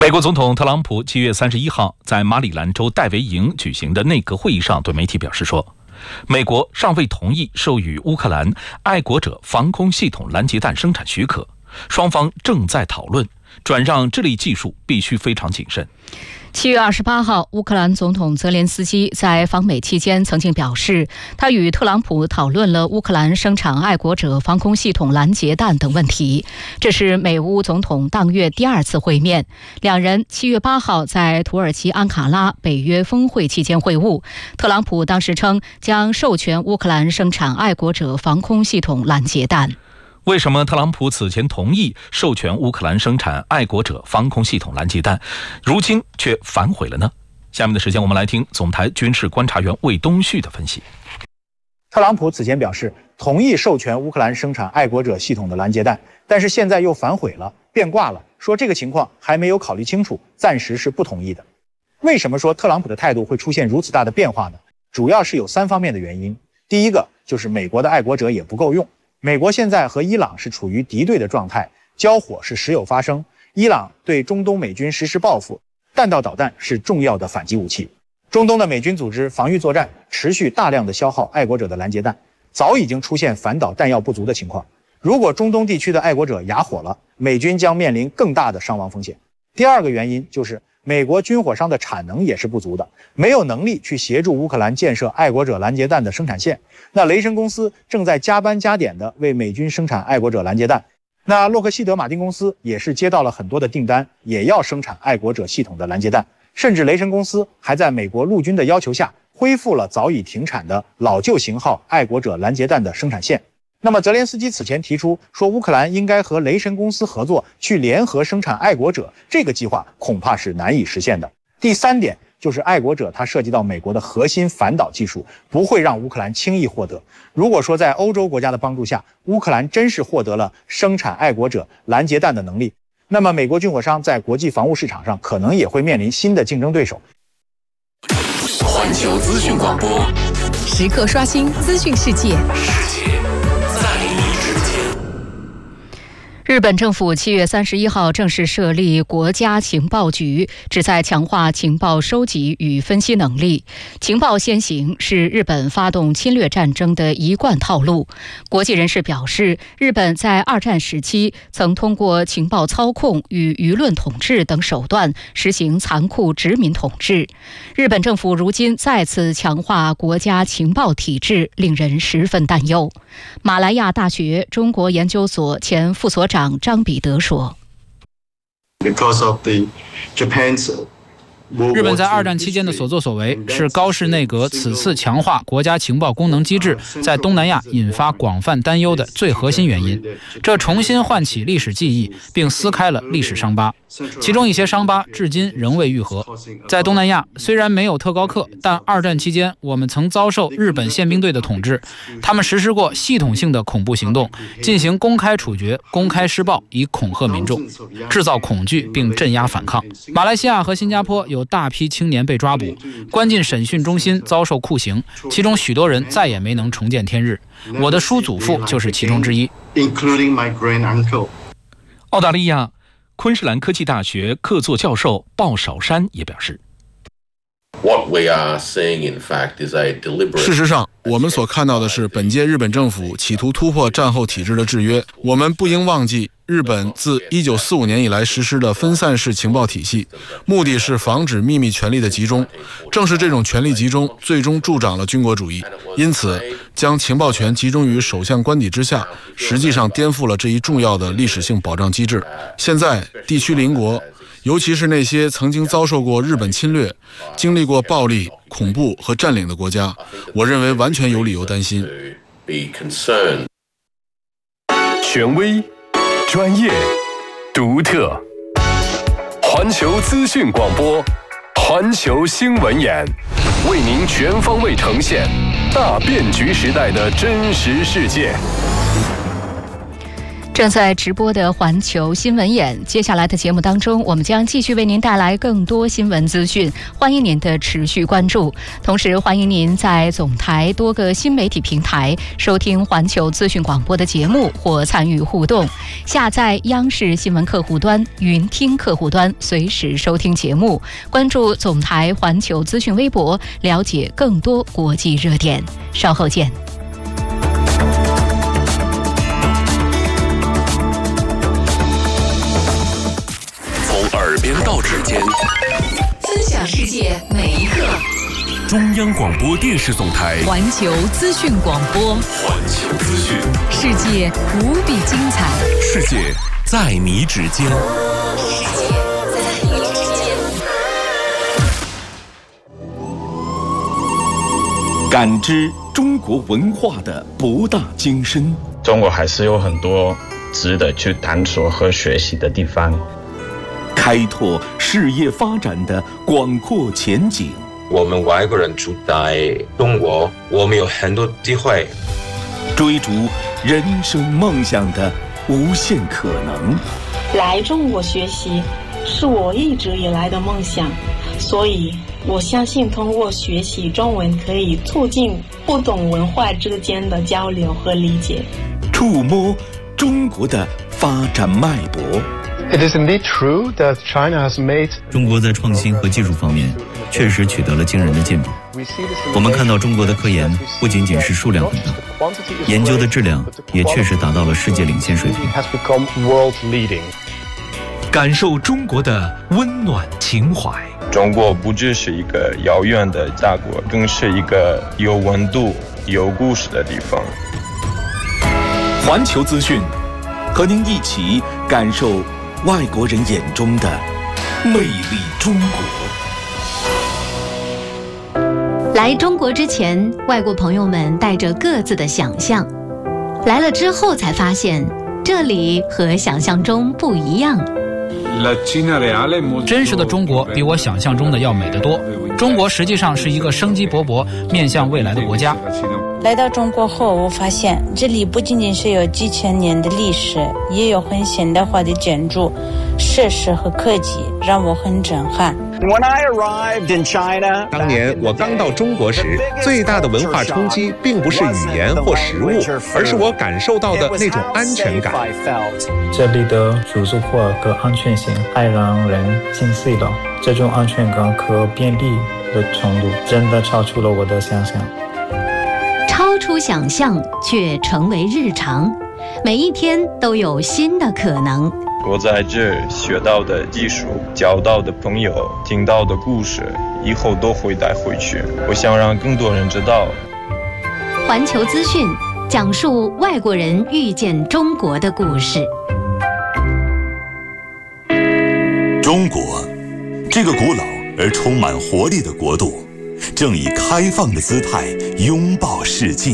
美国总统特朗普7月31号在马里兰州戴维营举行的内阁会议上对媒体表示说，美国尚未同意授予乌克兰爱国者防空系统拦截弹生产许可，双方正在讨论，转让这类技术必须非常谨慎。 7月28号，乌克兰总统泽连斯基在访美期间曾经表示，他与特朗普讨论了乌克兰生产爱国者防空系统拦截弹等问题。这是美乌总统当月第2次会面，两人7月8号在土耳其安卡拉北约峰会期间会晤。特朗普当时称将授权乌克兰生产爱国者防空系统拦截弹。 为什么特朗普此前同意授权乌克兰生产爱国者防空系统拦截弹，如今却反悔了呢？下面的时间我们来听总台军事观察员魏东旭的分析。 特朗普此前表示同意授权乌克兰生产爱国者系统的拦截弹，但是现在又反悔了，变卦了，说这个情况还没有考虑清楚，暂时是不同意的。为什么说特朗普的态度会出现如此大的变化呢？主要是有3方面的原因。第一个就是美国的爱国者也不够用。美国现在和伊朗是处于敌对的状态，交火是时有发生。伊朗对中东美军实施报复，弹道导弹是重要的反击武器。中东的美军组织防御作战持续大量的消耗爱国者的拦截弹，早已经出现反导弹药不足的情况。如果中东地区的爱国者哑火了，美军将面临更大的伤亡风险。第二个原因就是美国军火商的产能也是不足的，没有能力去协助乌克兰建设爱国者拦截弹的生产线。那雷神公司正在加班加点的为美军生产爱国者拦截弹，那洛克希德马丁公司也是接到了很多的订单，也要生产爱国者系统的拦截弹，甚至雷神公司还在美国陆军的要求下恢复了早已停产的老旧型号爱国者拦截弹的生产线。那么泽连斯基此前提出说乌克兰应该和雷神公司合作去联合生产爱国者，这个计划恐怕是难以实现的。第3点就是爱国者它涉及到美国的核心反导技术，不会让乌克兰轻易获得。如果说在欧洲国家的帮助下，乌克兰真是获得了生产爱国者拦截弹的能力，那么美国军火商在国际防务市场上可能也会面临新的竞争对手。 环球资讯广播， 时刻刷新资讯世界， 世界在你之间。 日本政府7月31号正式设立国家情报局，旨在强化情报收集与分析能力。情报先行是日本发动侵略战争的一贯套路。国际人士表示，日本在2战时期曾通过情报操控与舆论统治等手段实行残酷殖民统治。日本政府如今再次强化国家情报体制，令人十分担忧。马来亚大学中国研究所前副所长张彼得说， 日本在2战期间的所作所为，是高市内阁此次强化国家情报功能机制在东南亚引发广泛担忧的最核心原因。这重新唤起历史记忆，并撕开了历史伤疤，其中一些伤疤至今仍未愈合。在东南亚，虽然没有特高课，但2战期间我们曾遭受日本宪兵队的统治，他们实施过系统性的恐怖行动，进行公开处决、公开施暴，以恐吓民众，制造恐惧并镇压反抗。马来西亚和新加坡有大批青年被抓捕，关进审讯中心遭受酷刑，其中许多人再也没能重见天日。我的叔祖父就是其中之一。 澳大利亚昆士兰科技大学客座教授鲍绍山也表示， 事实上，我们所看到的是本届日本政府企图突破战后体制的制约。我们不应忘记，日本自1945年以来实施的分散式情报体系，目的是防止秘密权力的集中。正是这种权力集中，最终助长了军国主义。因此，将情报权集中于首相官邸之下，实际上颠覆了这一重要的历史性保障机制。现在，地区邻国，尤其是那些曾经遭受过日本侵略、经历过暴力、恐怖和占领的国家，我认为完全有理由担心。 权威、专业、独特，环球资讯广播，环球新闻眼，为您全方位呈现大变局时代的真实世界。 正在直播的环球新闻眼，接下来的节目当中，我们将继续为您带来更多新闻资讯，欢迎您的持续关注。同时，欢迎您在总台多个新媒体平台收听环球资讯广播的节目或参与互动。下载央视新闻客户端、云听客户端，随时收听节目。关注总台环球资讯微博，了解更多国际热点。稍后见。 耳边到指尖， 分享世界每一刻。 中央广播电视总台环球资讯广播， 环球资讯， 世界无比精彩， 世界在你指尖， 世界在你指尖。 感知中国文化的博大精深， 中国还是有很多值得去探索和学习的地方。 开拓事业发展的广阔前景。 我们外国人住在中国，我们有很多机会， 追逐人生梦想的无限可能。 来中国学习是我一直以来的梦想，所以我相信通过学习中文可以促进不同文化之间的交流和理解， 触摸中国的发展脉搏。 It is indeed true that China has made 中国在创新和技术方面确实取得了惊人的进步。我们看到中国的科研不仅仅是数量很大，研究的质量也确实达到了世界领先水平。 感受中国的温暖情怀。 中国不只是一个遥远的大国，更是一个有温度、有故事的地方。 环球资讯，和您一起感受外国人眼中的魅力中国。 来中国之前，外国朋友们带着各自的想象，来了之后才发现，这里和想象中不一样。 真实的中国比我想象中的要美得多。中国实际上是一个生机勃勃、面向未来的国家。 来到中国后，我发现这里不仅仅是有几千年的历史，也有很现代化的建筑、设施和科技，让我很震撼。 当年我刚到中国时，最大的文化冲击并不是语言或食物，而是我感受到的那种安全感。 这里的舒适化和安全性太让人心碎了，这种安全感和便利的程度真的超出了我的想象。 超出想象却成为日常，每一天都有新的可能。 我在这学到的技术、交到的朋友、听到的故事，以后都会带回去。我想让更多人知道。 环球资讯讲述外国人遇见中国的故事。 中国，这个古老而充满活力的国度，正以开放的姿态拥抱世界。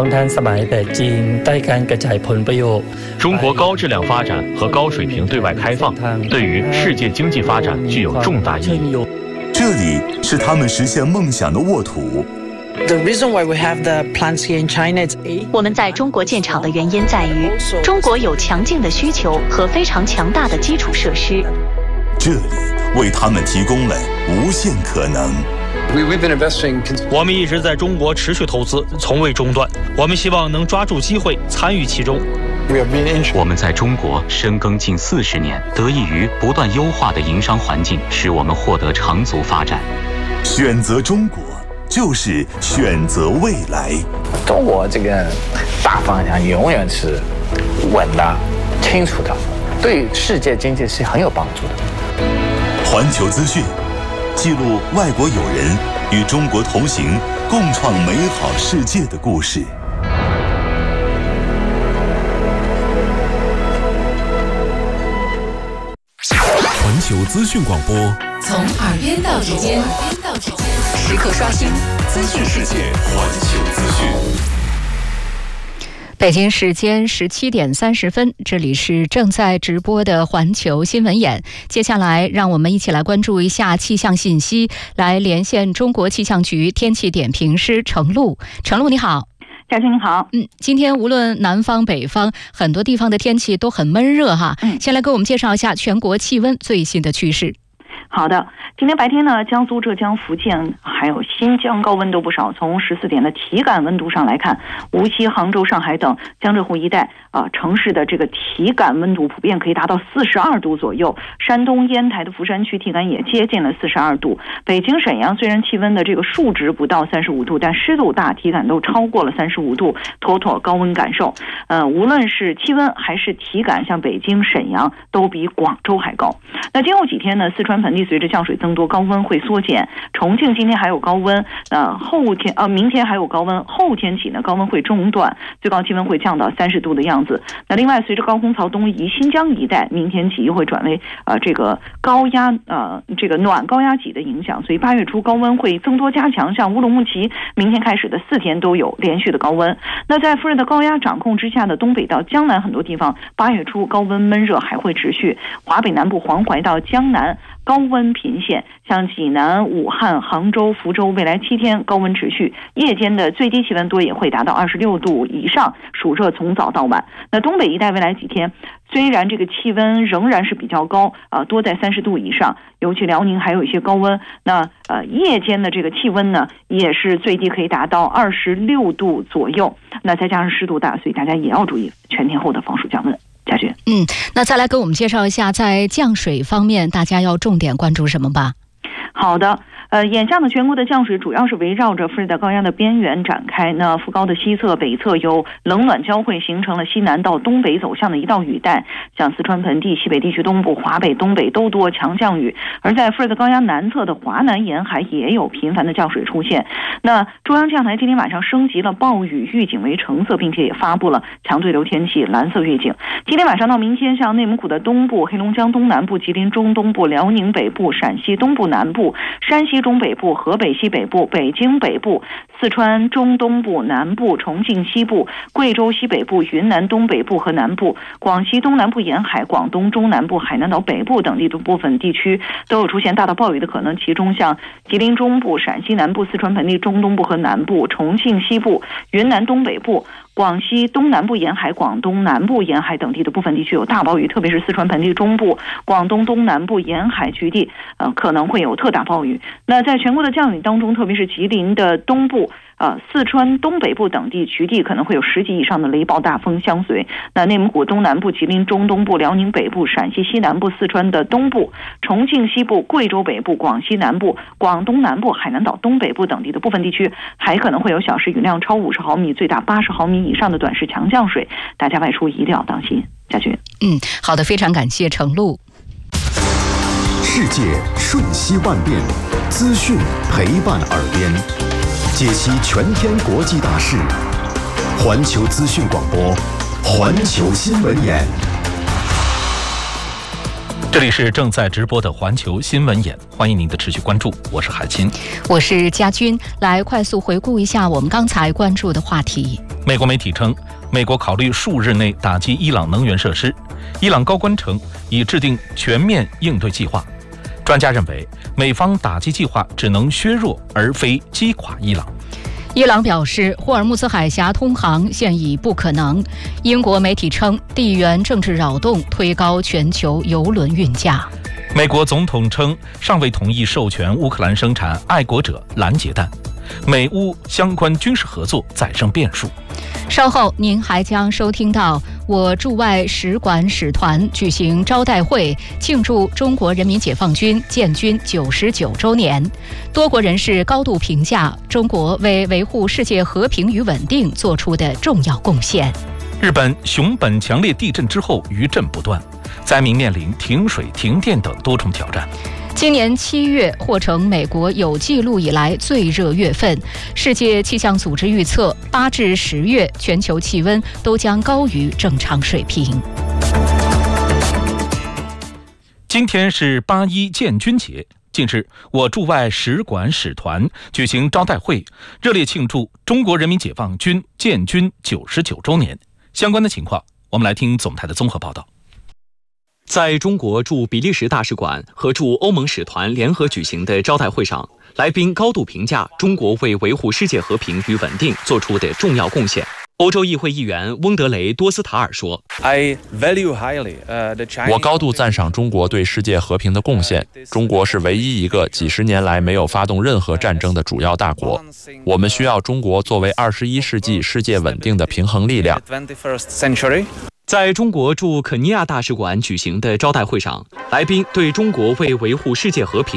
中国高质量发展和高水平对外开放，对于世界经济发展具有重大意义。 这里是他们实现梦想的沃土。 我们在中国建厂的原因在于，中国有强劲的需求和非常强大的基础设施。 这里为他们提供了无限可能。 我们一直在中国持续投资，从未中断。我们希望能抓住机会，参与其中。 我们在中国深耕近40年，得益于不断优化的营商环境，使我们获得长足发展。 选择中国，就是选择未来。 中国这个大方向永远是稳的、清楚的，对世界经济是很有帮助的。 环球资讯记录外国友人与中国同行、共创美好世界的故事。 环球资讯广播， 从耳边到指尖，时刻刷新资讯世界。 环球资讯。 北京时间17点30分，这里是正在直播的环球新闻眼。接下来，让我们一起来关注一下气象信息，来连线中国气象局天气点评师程璐。程璐，你好。 嘉欣您好。 今天无论南方北方，很多地方的天气都很闷热哈。先来给我们介绍一下全国气温最新的趋势。 好的，今天白天呢，江苏、浙江、福建还有新疆高温都不少。从14点的体感温度上来看，无锡、杭州、上海等江浙沪一带城市的这个体感温度普遍可以达到42度左右。山东烟台的福山区体感也接近了42度。北京、沈阳虽然气温的这个数值不到35度，但湿度大，体感都超过了35度，妥妥高温感受。无论是气温还是体感，像北京、沈阳都比广州还高。那今后几天呢，四川盆地随着降水增多，高温会缩减。重庆今天还有高温，明天还有高温，后天起呢高温会中断，最高气温会降到30度的样子。那另外，随着高空槽东移，新疆一带明天起又会转为暖高压脊的影响，所以8月初高温会增多加强。像乌鲁木齐明天开始的4天都有连续的高温。那在副热带高压掌控之下的东北到江南很多地方8月初高温闷热还会持续，华北南部黄淮到江南高温频现，像济南、武汉、杭州、福州未来7天高温持续，夜间的最低气温多也会达到26度以上，暑热从早到晚。那东北一带未来几天虽然这个气温仍然是比较高，多在30度以上，尤其辽宁还有一些高温。那夜间的这个气温呢，也是最低可以达到26度左右。那再加上湿度大，所以大家也要注意全天候的防暑降温。嘉俊， 那再来给我们介绍一下，在降水方面，大家要重点关注什么吧？ 好的。眼下呢，全国的降水主要是围绕着副热带高压的边缘展开。那副高的西侧、北侧由冷暖交汇，形成了西南到东北走向的一道雨带。像四川盆地、西北地区东部、华北、东北都多强降雨。而在副热带高压南侧的华南沿海也有频繁的降水出现。那中央气象台今天晚上升级了暴雨预警为橙色，并且也发布了强对流天气蓝色预警。今天晚上到明天，像内蒙古的东部、黑龙江东南部、吉林中东部、辽宁北部、陕西东部南部、山西中北部、河北西北部、北京北部、四川中东部南部、重庆西部、贵州西北部、云南东北部和南部、广西东南部沿海、广东中南部、海南岛北部等地的部分地区都有出现大到暴雨的可能。其中像吉林中部、陕西南部、四川盆地中东部和南部、重庆西部、云南东北部、广西东南部沿海、广东南部沿海等地的部分地区有大暴雨，特别是四川盆地中部、广东东南部沿海局地可能会有特大暴雨。那在全国的降雨当中，特别是吉林的东部、四川东北部等地局地可能会有10级以上的雷暴大风相随。那内蒙古东南部、吉林中东部、辽宁北部、陕西西南部、四川的东部、重庆西部、贵州北部、广西南部、广东南部、海南岛东北部等地的部分地区还可能会有小时雨量超50毫米、最大80毫米以上的短时强降水，大家外出一定要当心。嘉俊， 好的，非常感谢程璐。 世界瞬息万变，资讯陪伴耳边，解析全天国际大事。环球资讯广播，环球新闻眼。 这里是正在直播的环球新闻眼，欢迎您的持续关注，我是海清， 我是嘉军。来快速回顾一下我们刚才关注的话题。 美国媒体称，美国考虑数日内打击伊朗能源设施，伊朗高官称已制定全面应对计划。专家认为，美方打击计划只能削弱而非击垮伊朗。 伊朗表示，霍尔木兹海峡通航现已不可能。英国媒体称，地缘政治扰动推高全球油轮运价。 美国总统称，尚未同意授权乌克兰生产爱国者拦截弹。美乌相关军事合作再生变数。 稍后您还将收听到我驻外使馆使团举行招待会，庆祝中国人民解放军建军99周年。多国人士高度评价中国为维护世界和平与稳定做出的重要贡献。 日本熊本强烈地震之后余震不断，灾民面临停水、停电等多重挑战。 今年7月或成美国有记录以来最热月份。世界气象组织预测，8至10月全球气温都将高于正常水平。 今天是8·1建军节，近日我驻外使馆使团举行招待会，热烈庆祝中国人民解放军建军99周年。相关的情况，我们来听总台的综合报道。 在中国驻比利时大使馆和驻欧盟使团联合举行的招待会上，来宾高度评价中国为维护世界和平与稳定做出的重要贡献。欧洲议会议员翁德雷多斯塔尔说：“ 我高度赞赏中国对世界和平的贡献。中国是唯一一个几十年来没有发动任何战争的主要大国。我们需要中国作为21世纪世界稳定的平衡力量。” 在中国驻肯尼亚大使馆举行的招待会上，来宾对中国为维护世界和平